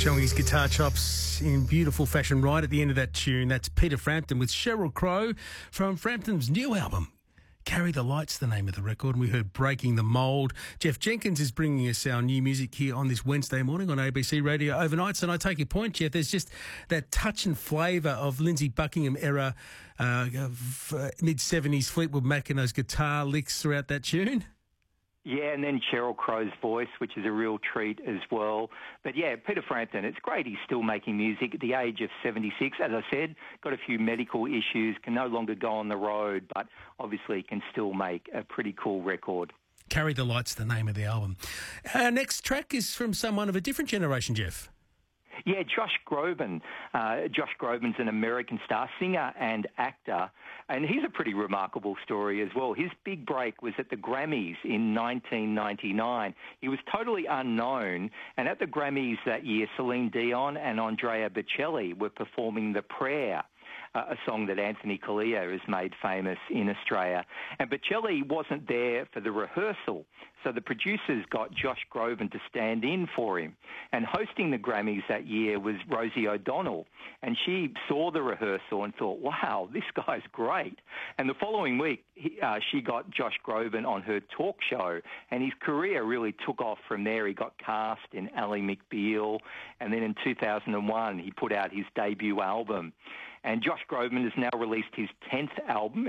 Showing his guitar chops in beautiful fashion right at the end of that tune. That's Peter Frampton with Sheryl Crow from Frampton's new album. Carry the Light's the name of the record, and we heard Breaking the Mould. Jeff Jenkins is bringing us our new music here on this Wednesday morning on ABC Radio Overnights, and I take your point, Jeff. There's just that touch and flavour of Lindsey Buckingham era, mid-70s Fleetwood Mac and those guitar licks throughout that tune. Yeah, and then Sheryl Crow's voice, which is a real treat as well. But yeah, Peter Frampton, it's great he's still making music at the age of 76. As I said, got a few medical issues, can no longer go on the road, but obviously can still make a pretty cool record. Carry the Light's the name of the album. Our next track is from someone of a different generation, Jeff. Yeah, Josh Groban. Josh Groban's an American star, singer and actor, and he's a pretty remarkable story as well. His big break was at the Grammys in 1999. He was totally unknown, and at the Grammys that year, Celine Dion and Andrea Bocelli were performing The Prayer, a song that Anthony Collier has made famous in Australia. And Bocelli wasn't there for the rehearsal, so the producers got Josh Groban to stand in for him. And hosting the Grammys that year was Rosie O'Donnell, and she saw the rehearsal and thought, wow, this guy's great. And the following week, she got Josh Groban on her talk show, and his career really took off from there. He got cast in Ally McBeal, and then in 2001, he put out his debut album. And Josh Groban has now released his 10th album.